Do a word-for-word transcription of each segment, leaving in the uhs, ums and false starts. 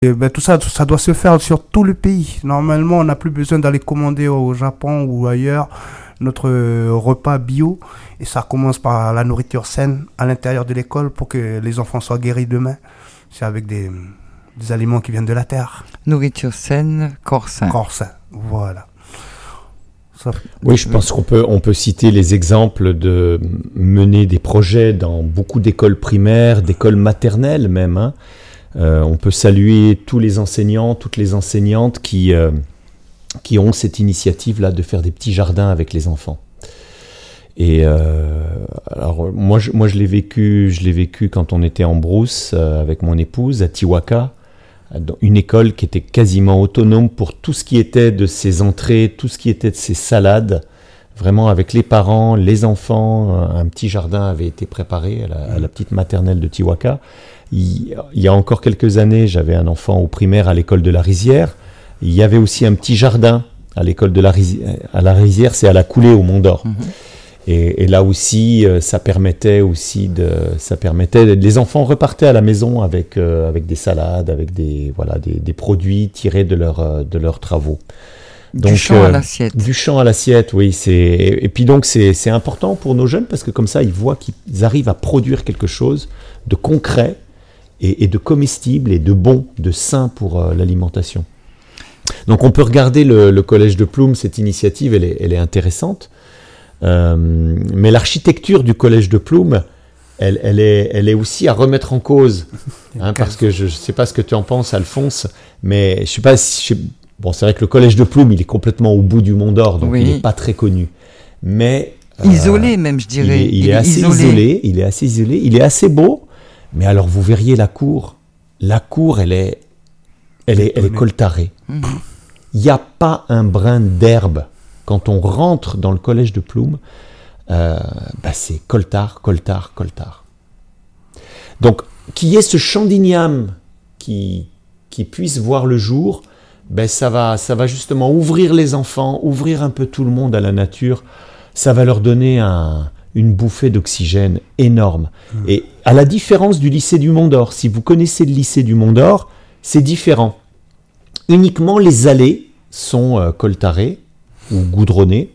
Et ben, tout ça, ça doit se faire sur tout le pays. Normalement, on n'a plus besoin d'aller commander au Japon ou ailleurs notre euh, repas bio. Et ça commence par la nourriture saine à l'intérieur de l'école pour que les enfants soient guéris demain. C'est avec des, des aliments qui viennent de la terre. Nourriture saine, corps sain. Corps sain, voilà. Ça, oui, je pense qu'on peut, on peut citer les exemples de mener des projets dans beaucoup d'écoles primaires, d'écoles maternelles même, hein. Euh, on peut saluer tous les enseignants, toutes les enseignantes qui, euh, qui ont cette initiative-là de faire des petits jardins avec les enfants. Et euh, alors moi, je, moi je l'ai vécu, je l'ai vécu quand on était en brousse euh, avec mon épouse à Tiwaka, dans une école qui était quasiment autonome pour tout ce qui était de ses entrées, tout ce qui était de ses salades. Vraiment avec les parents, les enfants, un petit jardin avait été préparé à la, à la petite maternelle de Tiwaka. Il, il y a encore quelques années, j'avais un enfant au primaire à l'école de la Rizière. Il y avait aussi un petit jardin à l'école de la Rizière. À la Rizière, c'est à la Coulée au Mont d'Or. Mmh. Et, et là aussi, ça permettait aussi de, ça permettait, les enfants repartaient à la maison avec euh, avec des salades, avec des voilà des, des produits tirés de leurs de leurs travaux. Donc, du champ euh, à l'assiette. Du champ à l'assiette, oui. C'est, et, et puis donc, c'est, c'est important pour nos jeunes parce que comme ça, ils voient qu'ils arrivent à produire quelque chose de concret et, et de comestible et de bon, de sain pour euh, l'alimentation. Donc, on peut regarder le, le Collège de Ploum, cette initiative, elle est, elle est intéressante. Euh, mais l'architecture du Collège de Ploum, elle, elle, est, elle est aussi à remettre en cause. Hein, parce que je ne sais pas ce que tu en penses, Alphonse, mais je ne sais pas si... Je sais, bon, c'est vrai que le Collège de Ploum, il est complètement au bout du Mont d'Or, donc oui. Il n'est pas très connu. Mais euh, isolé même, je dirais. Il est, il il est est assez isolé. isolé. Il est assez isolé. Il est assez beau. Mais alors, vous verriez la cour. La cour, elle est, elle est, elle est coltarée. Mmh. Il n'y a pas un brin d'herbe quand on rentre dans le Collège de Ploum. Euh, bah c'est coltard, coltard, coltard. Donc, qu'il y ait ce champ d'igname qui, qui puisse voir le jour. Ben ça va, ça va justement ouvrir les enfants, ouvrir un peu tout le monde à la nature. Ça va leur donner un, une bouffée d'oxygène énorme. Mmh. Et à la différence du lycée du Mont d'Or, si vous connaissez le lycée du Mont d'Or, c'est différent. Uniquement les allées sont euh, coltarées ou goudronnées.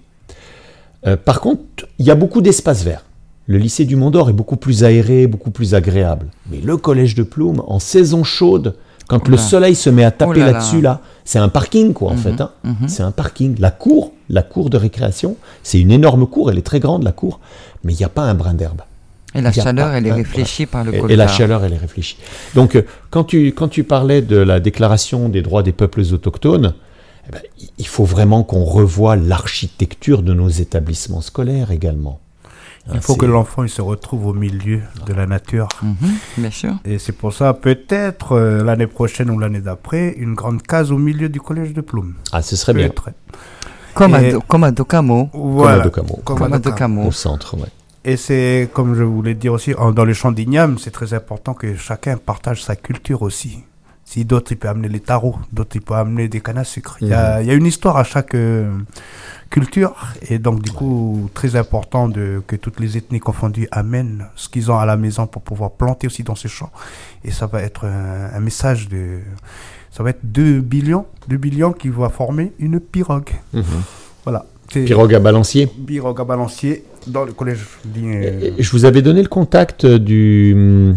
Euh, par contre, il y a beaucoup d'espaces verts. Le lycée du Mont d'Or est beaucoup plus aéré, beaucoup plus agréable. Mais le Collège de Ploum, en saison chaude, quand oh le soleil se met à taper oh là là-dessus, là, c'est un parking, quoi, en mmh, fait. Hein. Mmh. C'est un parking. La cour, la cour de récréation, c'est une énorme cour, elle est très grande, la cour, mais il n'y a pas un brin d'herbe. Et la chaleur, elle est réfléchie par le coltard. Et la chaleur, elle est réfléchie. Donc, quand tu, quand tu parlais de la Déclaration des droits des peuples autochtones, eh ben, il faut vraiment qu'on revoie l'architecture de nos établissements scolaires également. Il faut c'est... que l'enfant il se retrouve au milieu de la nature. Mmh, bien sûr. Et c'est pour ça, peut-être, euh, l'année prochaine ou l'année d'après, une grande case au milieu du Collège de Ploum. Ah, ce serait peut-être. bien. Comme, Et... à Do- comme à Dokamo. Voilà. Comme à Dokamo. Comme, comme à Dokamo. Au centre, ouais. Et c'est, comme je voulais dire aussi, dans le champ d'igname, c'est très important que chacun partage sa culture aussi. Si d'autres, ils peuvent amener les tarots, d'autres, ils peuvent amener des cannes à sucre. Il mmh. y a, il y a une histoire à chaque euh, culture. Et donc, du coup, très important de, que toutes les ethnies confondues amènent ce qu'ils ont à la maison pour pouvoir planter aussi dans ces champs. Et ça va être un, un message de... Ça va être deux billions, deux billions qui vont former une pirogue. Mmh. Voilà. C'est pirogue à balancier. Pirogue à balancier dans le collège. Euh... Je vous avais donné le contact du...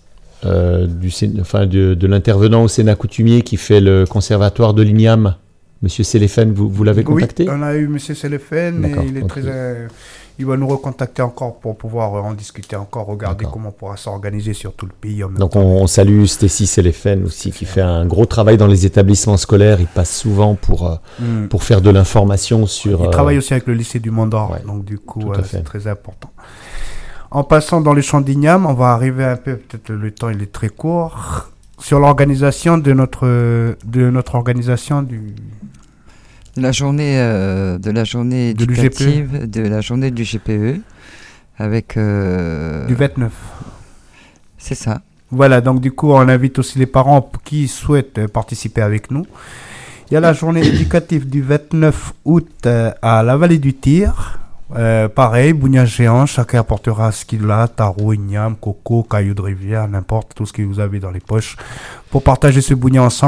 Euh, du, enfin, de, de l'intervenant au Sénat coutumier qui fait le conservatoire de l'Igname, Monsieur Séléphène, vous, vous l'avez contacté ? Oui, on a eu Monsieur Séléphène et il est okay. très, euh, il va nous recontacter encore pour pouvoir en discuter encore, regarder D'accord. comment on pourra s'organiser sur tout le pays. En même Donc temps. on, on salue Stécie Séléphène aussi qui fait un gros travail dans les établissements scolaires. Il passe souvent pour euh, mm. pour faire de l'information sur. Il euh... travaille aussi avec le lycée du Mont d'Or, ouais, donc du coup euh, c'est très important. En passant dans les champs d'igname, on va arriver un peu, peut-être le temps il est très court, sur l'organisation de notre, de notre organisation du... De la journée, euh, de la journée de éducative, de la journée du G P E, avec... Euh... Du vingt-neuf. C'est ça. Voilà, donc du coup, on invite aussi les parents qui souhaitent participer avec nous. Il y a la journée éducative du vingt-neuf août à la Vallée du Tir, Euh, pareil, bougna géant, chacun apportera ce qu'il a, tarot, igname, coco, caillou de rivière, n'importe, tout ce que vous avez dans les poches, pour partager ce bougna ensemble.